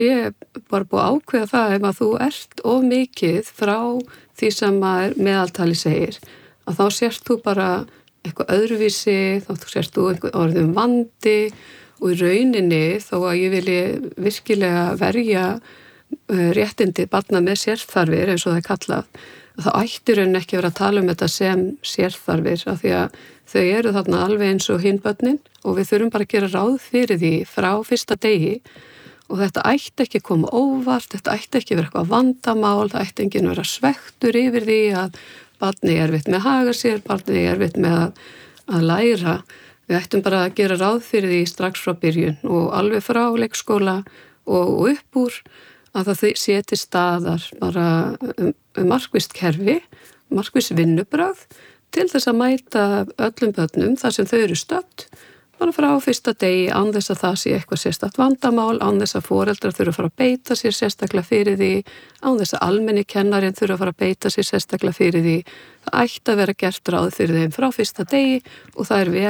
Ég er bara búið að ákveða það ef að þú ert of mikið frá því sem að meðaltali segir, að þá sérst þú bara eitthvað öðruvísi, þá sérst þú eitthvað orðum vandi og í rauninni þó að ég vilji virkilega verja réttindi barna með sérþarfir eins og það er kallað, þá ættir henni ekki vera að tala um þetta sem sérþarfir af því að þau eru þarna alveg eins og hinn börnin og við þurfum bara að gera ráð fyrir því frá fyrsta degi. Og þetta ætti ekki að koma óvart, þetta ætti ekki að vera eitthvað vandamál, það ætti enginn að vera svektur yfir því að barni er erfitt með að haga sér, barni er erfitt með að læra. Við ættum bara að gera ráð fyrir því strax frá byrjun og alveg frá leikskóla og upp úr að það sé til staðar bara markvisst kerfi, markviss vinnubragð til þess að mæta öllum börnum þar sem þau eru stödd. Bara frá fyrsta degi án þess að það sé eitthvað sérstakt vandamál, án þess að foreldrar þurfa að fara að beita sér sérstaklega fyrir því, án þess að almenni kennarinn þurfa að fara að beita sér sérstaklega fyrir því. Það ætti að vera gert ráð fyrir þeim frá fyrsta degi og það er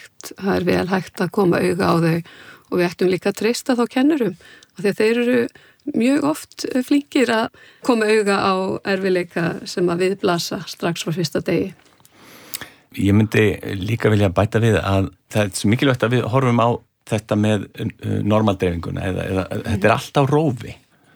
vel hægt að koma auga á þau og við ættum líka að treysta þá kennurum af því að þeir eru mjög oft flinkir að koma auga á erfiðleika sem að viðblasa strax frá fyrsta degi. Ég myndi líka vilja bæta við að það er svo mikilvægt að við horfum á þetta með normaldreifinguna eða þetta er allt á rófi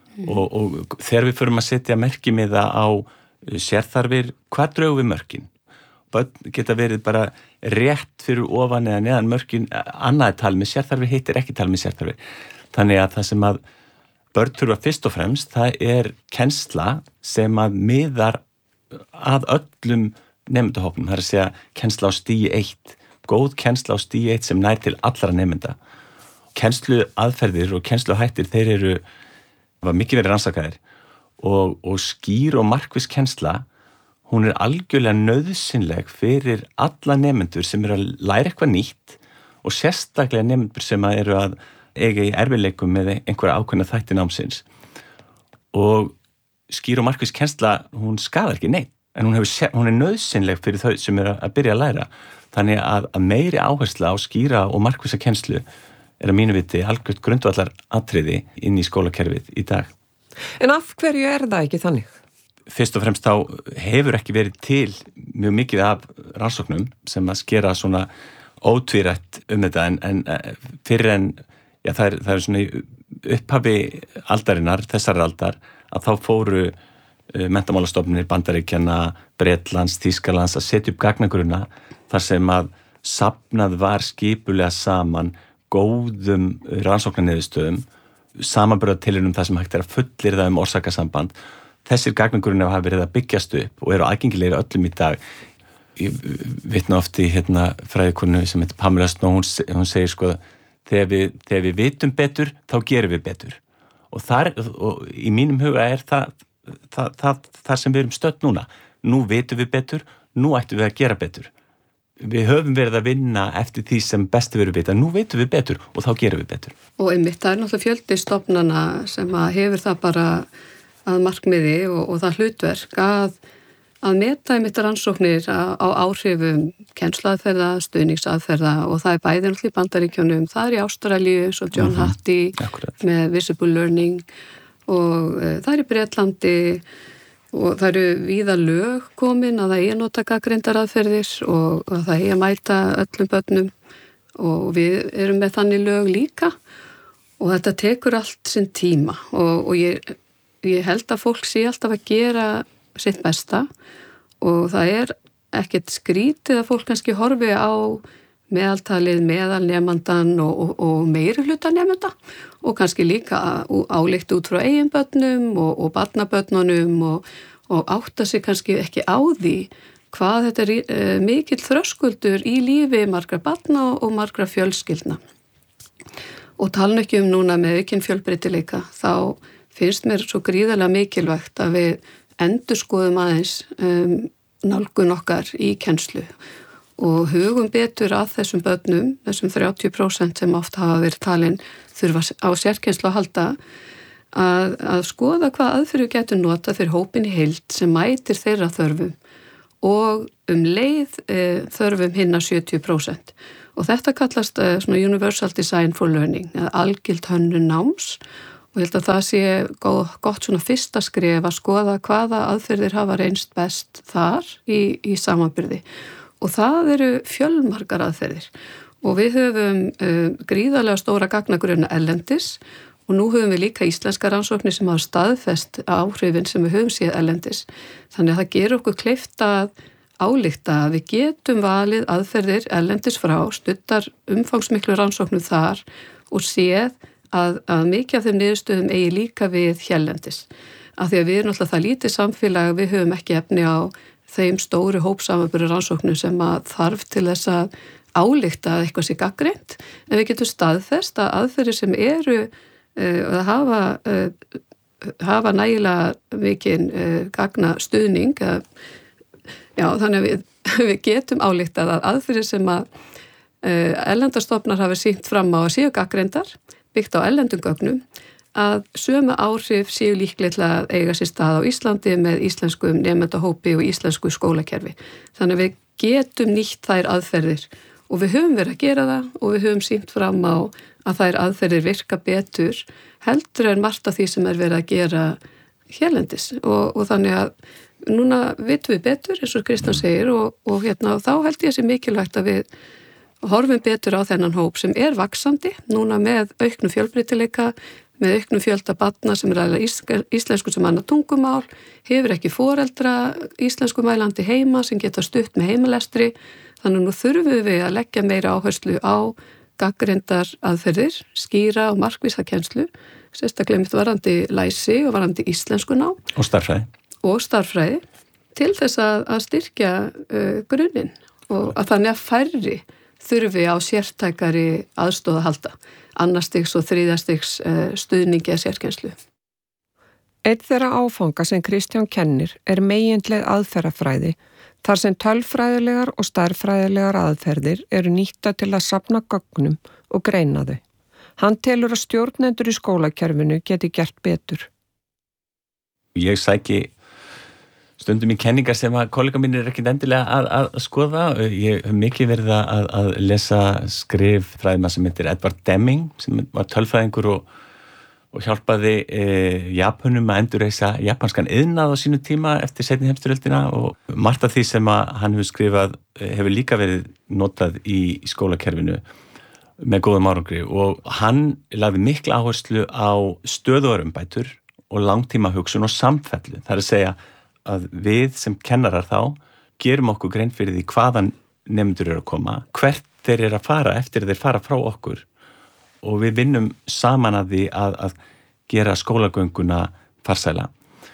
og þegar við förum að setja merkimiða á sérþarfir, hvað draugum við mörkin? Börn geta verið bara rétt fyrir ofan eða neðan mörkin, annað tal með sérþarfir, hittir ekki tal með sérþarfir. Þannig að það sem að börn þurfa fyrst og fremst, það er kennsla sem að miðar að öllum nemendahópnum, það er að segja kennsla á stigi 1, góð kennsla á stigi 1 sem nær til allra nemenda. Kennslu aðferðir og kennslu hættir, þeir var mikið verið rannsakaðir og skýr og markviss kennsla, hún er algjörlega nauðsynleg fyrir alla nemendur sem eru að læra eitthvað nýtt og sérstaklega nemendur sem eru að eiga í erfiðleikum með einhverja ákveðna þætti námsins. Og skýr og markviss kennsla, hún skaðar ekki neitt. En hún er nauðsynleg fyrir þau sem eru að byrja að læra. Þannig að meiri áhersla á skýra og markvissa kennslu er að mínu viti algjört grundvallar atriði inn í skólakerfið í dag. En af hverju er það ekki þannig? Fyrst og fremst þá hefur ekki verið til mjög mikið af rannsóknum sem að skera svona ótvírætt þetta en fyrir en það er svona upphafi aldarinnar, þessar aldar, að þá fóru menntamálastofnunir Bandaríkjanna, Bretlands, Þýskalands að setja upp gagnagrunna þar sem að safnað var skipulega saman góðum rannsóknarniðurstöðum, samanburðartilraunum þar sem hægt er að fullyrða orsakasamband. Þessir gagnagrunnar hafa verið að byggjast upp og eru aðgengilegir öllum í dag. Ég vitna oft í fræðikonu sem heitir Pamela Snow, hún segir sko þegar við vitum betur, þá gerum við betur. Og í mínum huga er það sem við erum stödd núna. Nú vitum við betur, nú ættum við að gera betur. Við höfum verið að vinna eftir því sem best við erum vita. Nú vitum við betur og þá gerum við betur. Og einmitt, það er náttúrulega fjöldi stofnana sem að hefur það bara að markmiði og það hlutverk að meta einmitt rannsóknir á áhrifum kennsluaðferða, stuðningsaðferða og það er bæði náttúrulega í Bandaríkjunum, það er í Ástralíu eins og John Hattie með Visible Learning og það er í Bretlandi og það eru víða lög komin að það nota gagnrýndaraðferðir og að það mæta öllum börnum og við erum með þannig lög líka og þetta tekur allt sinn tíma og ég held að fólk sé alltaf að gera sitt besta og það er ekkert skrítið að fólk kannski horfi á meðaltalið meðal nemandan og meiri hluta nemenda og kannski líka álíkt út frá eigin börnum og barnabörnunum og átta sig kannski ekki á því hvað þetta er mikill þröskuldur í lífi margra barna og margra fjölskyldna. Og tala ekki núna með aukinn fjölbreytileika, þá finnst mér svo gríðarlega mikilvægt að við endurskoðum aðeins nálgun okkar í kennslu og hugum betur að þessum börnum, þessum 30% sem oft hafa verið talin þurfa á sérkennslu að halda, að skoða hvað aðferð við getum nota fyrir hópin í heild sem mætir þeirra þörfum og leið þörfum hinna 70%. Og þetta kallast svona Universal Design for Learning, algild hönnun náms og ég held að það sé gott svona fyrsta skref að skoða hvaða aðferðir hafa reynst best þar í samanburði og það eru fjölmargar aðferðir og við höfum gríðarlega stóra gagnagrunna erlendis og nú höfum við líka íslenska rannsóknir sem hafa staðfest áhrifin sem við höfum séð erlendis þannig að það gerur okkur kleift að álykta að við getum valið aðferðir erlendis frá, studdar umfangsmiklu rannsóknum þar og séð að mikið af þeim niðurstöðum eigi líka við hérlendis. Af því að við erum alltaf það lítið samfélag, við höfum ekki efni á þeim stóru hópsamanburðar rannsóknum sem að þarf til þess að álykta að eitthvað sé gagnreynt, en við getum staðfest að aðferðir sem eru hafa nægilega mikinn gagna stuðning já, þannig að við getum ályktað að aðferðir sem að erlendastofnar hafa sýnt fram á að séu gagnreyndar, byggt á erlendum gögnum, að sömu áhrif séu líklega til að eiga sér stað á Íslandi með íslenskum nemendahópi og íslensku skólakerfi. Þannig að við getum nýtt þær aðferðir og við höfum verið að gera það og við höfum sýnt fram á að þær aðferðir virka betur heldur en margt af því sem verið að gera hérlendis og þannig að núna vitum við betur, eins og Kristján segir og þá held ég sé mikilvægt að við horfum betur á þennan hóp sem vaxandi, núna með auknu fjölbreytileika, með auknu fjölda barna sem ræða íslensku sem annað tungumál, hefur ekki foreldra íslensku mælandi heima sem geta stutt með heimalestri, þannig nú þurfum við að leggja meira áherslu á gagnreyndar aðferðir, skýra og markvissa kennslu, sérstaklega mitt varandi læsi og varandi íslenskuná. Og starffræði til þess að styrkja grunninn og að þannig að færri þurfi á sértækari aðstoð að halda, annarstigs og þriðjastigs stuðningi að sérkennslu. Einn þeirra áfanga sem Kristján kennir megindleg aðferðafræði, þar sem tölfræðilegar og stærðfræðilegar aðferðir eru nýtta til að safna gögnum og greina þau. Hann telur að stjórnendur í skólakerfinu geti gert betur. Ég sæki stundum í kenningar sem að kollega mín ekki endilega að skoða. Ég hef mikið verið að lesa skrif fræðimann sem heitir Edward Deming, sem var tölfræðingur og hjálpaði Japanum að endurreisa japanskan iðnað á sínu tíma eftir seinni heimsstyrjöldina og margt af því sem að hann hefur skrifað hefur líka verið notað í skólakerfinu með góðum árangri og hann lagði mikla áherslu á stöðuarumbætur og langtíma hugsun og samfellu. Það er að segja að við sem kennarar þá gerum okkur grein fyrir því hvaðan nemendur eru að koma, hvert þeir eru að fara eftir þeir fara frá okkur og við vinnum saman að því að gera skólagönguna farsæla.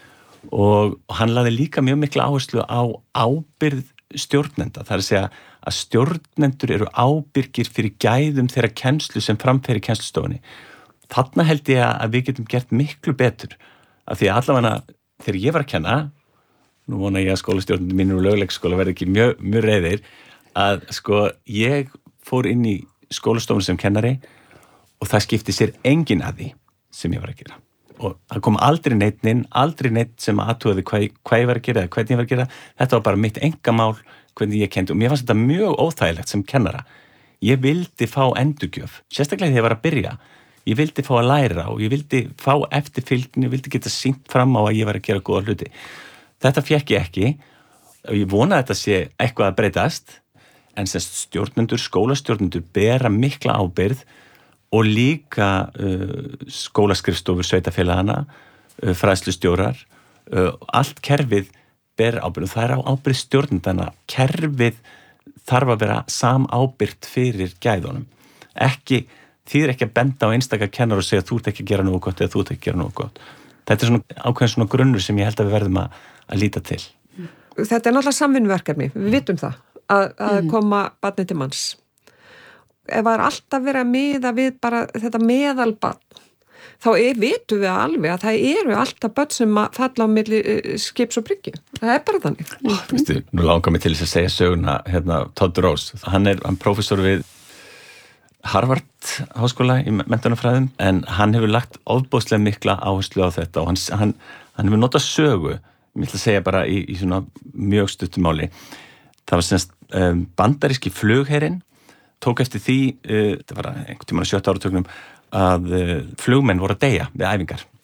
Og hann lagði líka mjög mikla áherslu á ábyrgð stjórnenda. Það er að segja að stjórnendur eru ábyrgir fyrir gæðum þeirra kennslu sem framfer í kennslustofunni. Þarna held ég að við getum gert miklu betur af því að allavega þegar ég var að kenna, nú vona ég að skólastjórnendur mínir og löglegsskóla verði ekki mjög reiðir, að ég fór inn í skólastofun sem kennari og það skipti sér enginn að því sem ég var að gera. Og það kom aldrei neitt inn, aldrei neitt sem aðtúaði hvað ég var að gera eða hvernig ég var að gera. Þetta var bara mitt engamál hvernig ég kendi og mér fannst þetta mjög óþægilegt sem kennara. Ég vildi fá endurgjöf, sérstaklega þegar ég var að byrja. Ég vildi fá að læra og ég vildi fá eftirfylgni, ég vildi geta sýnt fram á að ég var að gera góða hluti. Þetta fékk ég ekki og ég vona að þetta sé eitthvað að breytast en sem stjórnendur, skólastjórnendur bera mikla ábyrgð og líka skólaskrifstofur sveitarfélagana, fræðslustjórar, allt kerfið ber ábyrgð og það á ábyrgð stjórnendana. Kerfið þarf að vera samábyrgt fyrir gæðunum. Þýðir ekki að benda á einstaka kennar og segja þú ert ekki að gera nógu gott eða þú ert ekki að gera nógu gott. Þetta er svona ákveðin svona grunnur sem ég held að við verðum að líta til. Þetta er náttúrulega samvinnuverkefni, við vitum það, að koma barni til manns. Ef það er alltaf verið að miða við bara þetta meðalbarn, þá vitum við alveg að það eru alltaf börn sem að falla á milli skips og bryggju. Það er bara þannig. Vistu, nú langar mig til þess að segja söguna Todd Rose. Hann prófessor við Harvard háskóla í menntunarfræðum en hann hefur lagt ofboðslega mikla áherslu á þetta og hann hefur notað sögu, ég ætla að segja bara í svona mjög stuttum máli. Það var semst bandaríski flugherinn tók eftir því, þetta var einhvern tímann á 7. áratugnum, að flugmenn voru að deyja við æfingar